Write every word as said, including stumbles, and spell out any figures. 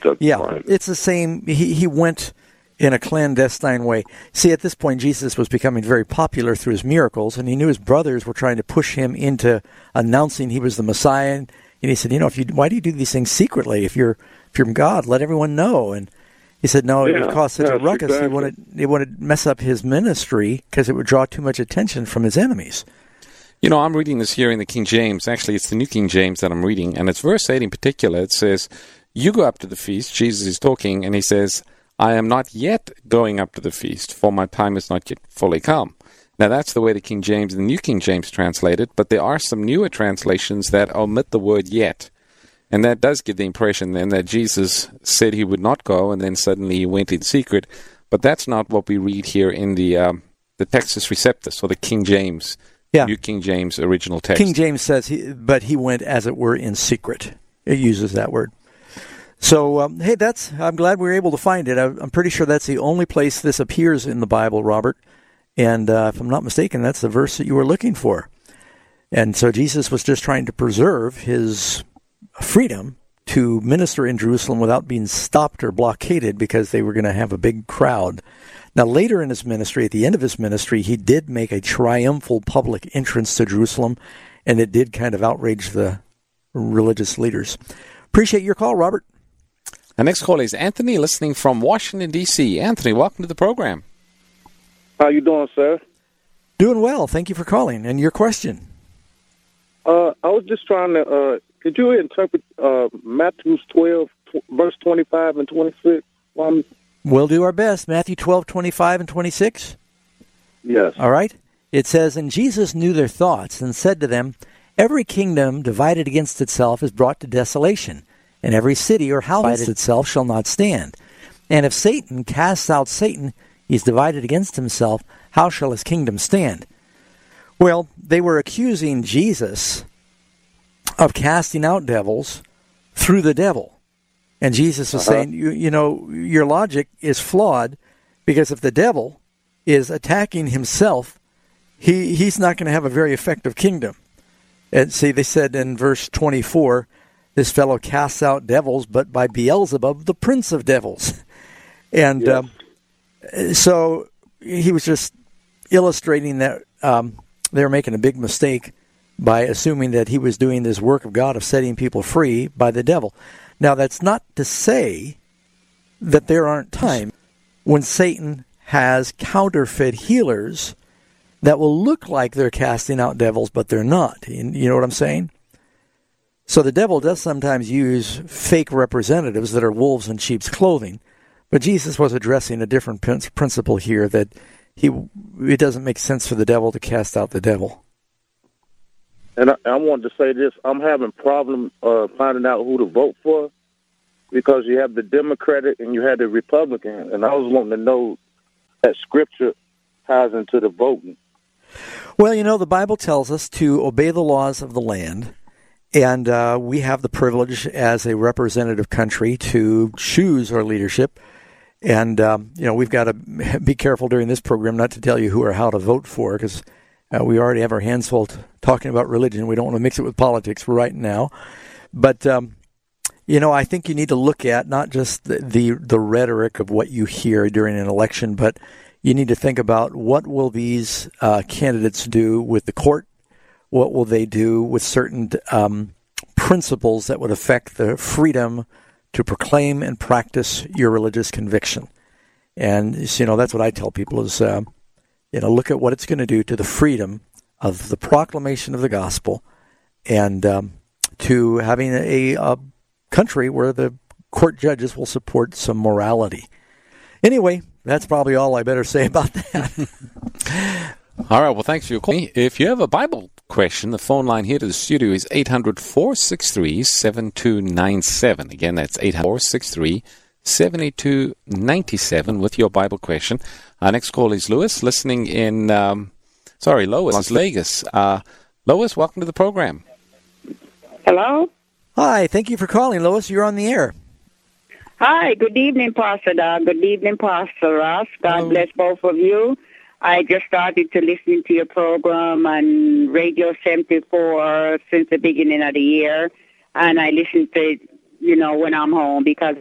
Yeah, it's the same. He, he went in a clandestine way. See, at this point, Jesus was becoming very popular through his miracles, and he knew his brothers were trying to push him into announcing he was the Messiah. And he said, you know, if you, why do you do these things secretly? If you're if you're from God, let everyone know. And he said, no, yeah, it would cause such yes, a ruckus. Exactly. He wanted, he wanted to mess up his ministry because it would draw too much attention from his enemies. You know, I'm reading this here in the King James. Actually, it's the New King James that I'm reading, and it's verse eight in particular. It says, you go up to the feast. Jesus is talking, and he says, I am not yet going up to the feast, for my time is not yet fully come. Now, that's the way the King James and the New King James translate it, but there are some newer translations that omit the word yet. And that does give the impression then that Jesus said he would not go, and then suddenly he went in secret. But that's not what we read here in the um, the Textus Receptus, or the King James, yeah. New King James original text. King James says, he, but he went, as it were, in secret. It uses that word. So, um, hey, that's. I'm glad we were able to find it. I, I'm pretty sure that's the only place this appears in the Bible, Robert. And uh, if I'm not mistaken, that's the verse that you were looking for. And so Jesus was just trying to preserve his freedom to minister in Jerusalem without being stopped or blockaded because they were going to have a big crowd. Now, later in his ministry, at the end of his ministry, he did make a triumphal public entrance to Jerusalem, and it did kind of outrage the religious leaders. Appreciate your call, Robert. Our next call is Anthony, listening from Washington, D C Anthony, welcome to the program. How you doing, sir? Doing well. Thank you for calling. And your question? Uh, I was just trying to, uh, could you interpret uh, Matthew twelve, tw- verse twenty-five and twenty-six? Um, we'll do our best. Matthew twelve, twenty-five and twenty-six? Yes. All right. It says, and Jesus knew their thoughts and said to them, every kingdom divided against itself is brought to desolation, and every city or house divided itself shall not stand. And if Satan casts out Satan, he is divided against himself. How shall his kingdom stand? Well, they were accusing Jesus of casting out devils through the devil. And Jesus was uh-huh. saying, you, you know, your logic is flawed, because if the devil is attacking himself, he he's not going to have a very effective kingdom. And see, they said in verse twenty-four, this fellow casts out devils, but by Beelzebub, the prince of devils. And yes. um, so he was just illustrating that um, they were making a big mistake by assuming that he was doing this work of God of setting people free by the devil. Now, that's not to say that there aren't times when Satan has counterfeit healers that will look like they're casting out devils, but they're not. You know what I'm saying? So the devil does sometimes use fake representatives that are wolves in sheep's clothing, but Jesus was addressing a different principle here, that he it doesn't make sense for the devil to cast out the devil. And I, I wanted to say this. I'm having problem uh, finding out who to vote for, because you have the Democratic and you have the Republican, and I was wanting to know that Scripture ties into the voting. Well, you know, the Bible tells us to obey the laws of the land, and uh, we have the privilege as a representative country to choose our leadership. And, um, you know, we've got to be careful during this program not to tell you who or how to vote for, because uh, we already have our hands full t- talking about religion. We don't want to mix it with politics right now. But, um, you know, I think you need to look at not just the, the, the rhetoric of what you hear during an election, but you need to think about what will these uh, candidates do with the court, what will they do with certain um, principles that would affect the freedom to proclaim and practice your religious conviction. And, you know, that's what I tell people is, uh, you know, look at what it's going to do to the freedom of the proclamation of the gospel, and um, to having a, a country where the court judges will support some morality. Anyway, that's probably all I better say about that. All right, well, thanks for your call. If you have a Bible question, the phone line here to the studio is eight hundred, four six three, seven two nine seven. Again, that's eight hundred, four six three, seven two nine seven with your Bible question. Our next call is Lewis, listening in, um, sorry, Lois, Las Vegas. Uh, Lois, welcome to the program. Hello? Hi, thank you for calling, Lois. You're on the air. Hi, good evening, Pastor Doug. Good evening, Pastor Ross. God Hello. Bless both of you. I just started to listen to your program on Radio seventy-four since the beginning of the year, and I listen to it, you know, when I'm home, because